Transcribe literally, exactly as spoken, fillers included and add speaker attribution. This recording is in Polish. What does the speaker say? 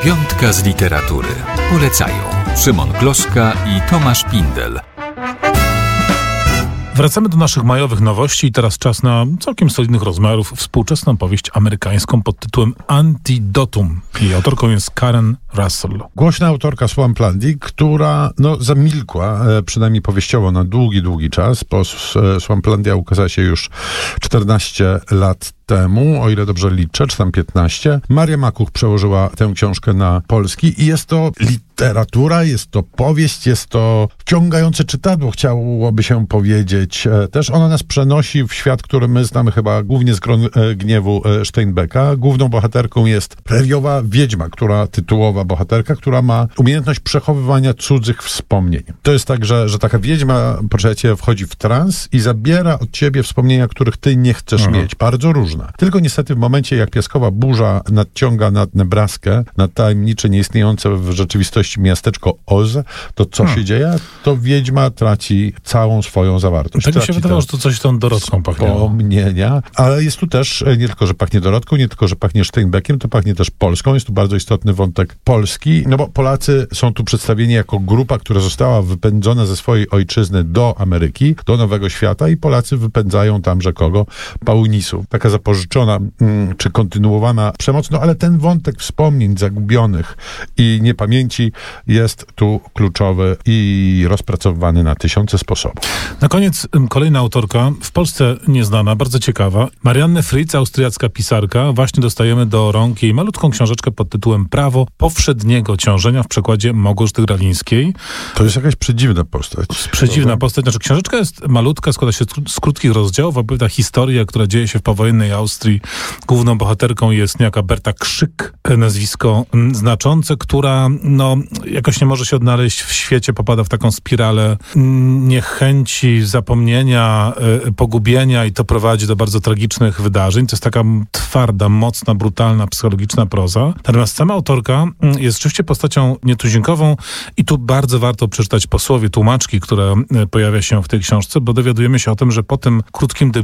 Speaker 1: Piątka z literatury. Polecają Szymon Gloszka i Tomasz Pindel.
Speaker 2: Wracamy do naszych majowych nowości i teraz czas na całkiem solidnych rozmiarów współczesną powieść amerykańską pod tytułem Antidotum. Jej autorką jest Karen Russell.
Speaker 3: Głośna autorka Swamplandii, która no, zamilkła, e, przynajmniej powieściowo, na długi, długi czas, bo e, Swamplandia ukazała się już czternaście lat temu, o ile dobrze liczę, czy tam piętnaście. Maria Makuch przełożyła tę książkę na polski i jest to literatura, jest to powieść, jest to wciągające czytadło, chciałoby się powiedzieć. Też ona nas przenosi w świat, który my znamy chyba głównie z Gron Gniewu Steinbecka. Główną bohaterką jest preriowa wiedźma, która, tytułowa bohaterka, która ma umiejętność przechowywania cudzych wspomnień. To jest tak, że, że taka wiedźma, poczekajcie, wchodzi w trans i zabiera od ciebie wspomnienia, których ty nie chcesz Aha. mieć. Bardzo różne. Tylko niestety w momencie, jak piaskowa burza nadciąga nad Nebraskę, nad tajemnicze, nieistniejące w rzeczywistości miasteczko Oz, to co hmm. się dzieje? To wiedźma traci całą swoją zawartość.
Speaker 2: Tak mi się wydawało, że to coś tą Dorotką pachniało.
Speaker 3: Wspomnienia, ale jest tu też, nie tylko, że pachnie Dorotką, nie tylko, że pachnie Steinbeckiem, to pachnie też Polską. Jest tu bardzo istotny wątek Polski, no bo Polacy są tu przedstawieni jako grupa, która została wypędzona ze swojej ojczyzny do Ameryki, do Nowego Świata i Polacy wypędzają tamże kogo? Paunisów. Taka zapożyczona mm, czy kontynuowana przemoc, no ale ten wątek wspomnień zagubionych i niepamięci jest tu kluczowy i rozpracowywany na tysiące sposobów.
Speaker 2: Na koniec kolejna autorka, w Polsce nieznana, bardzo ciekawa. Marianne Fritz, austriacka pisarka. Właśnie dostajemy do rąk jej malutką książeczkę pod tytułem Prawo powszedniego ciążenia w przekładzie Małgorzaty Gralińskiej.
Speaker 3: To jest jakaś przedziwna postać.
Speaker 2: Przedziwna postać. Znaczy książeczka jest malutka, składa się z krótkich rozdziałów, opowiada historię, która dzieje się w powojennej Austrii. Główną bohaterką jest niejaka Berta Krzyk, nazwisko znaczące, która no, jakoś nie może się odnaleźć w świecie, popada w taką spiralę niechęci, zapomnienia, pogubienia i to prowadzi do bardzo tragicznych wydarzeń. To jest taka twarda, mocna, brutalna, psychologiczna proza. Natomiast sama autorka jest rzeczywiście postacią nietuzinkową i tu bardzo warto przeczytać posłowie tłumaczki, które pojawia się w tej książce, bo dowiadujemy się o tym, że po tym krótkim